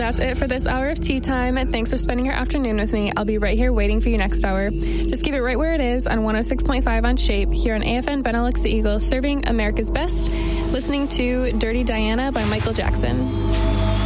That's it for this hour of Tea Time. Thanks for spending your afternoon with me. I'll be right here waiting for you next hour. Just keep it right where it is on 106.5 on Shape here on AFN Benelux the Eagle, serving America's best. Listening to Dirty Diana by Michael Jackson.